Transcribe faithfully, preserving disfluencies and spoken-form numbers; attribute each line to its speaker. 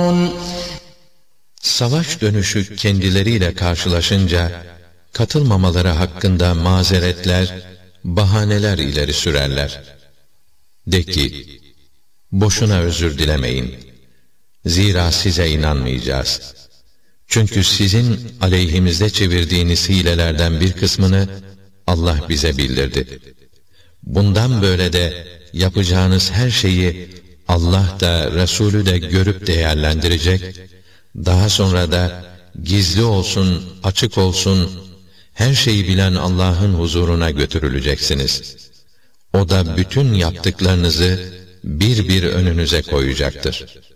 Speaker 1: يعلمون.
Speaker 2: Savaş dönüşü kendileriyle karşılaşınca, katılmamaları hakkında mazeretler, bahaneler ileri sürerler. De ki, boşuna özür dilemeyin. Zira size inanmayacağız. Çünkü sizin aleyhimizde çevirdiğiniz hilelerden bir kısmını Allah bize bildirdi. Bundan böyle de yapacağınız her şeyi Allah da Resulü de görüp değerlendirecek, daha sonra da gizli olsun, açık olsun, her şeyi bilen Allah'ın huzuruna götürüleceksiniz. O da bütün yaptıklarınızı bir bir önünüze koyacaktır.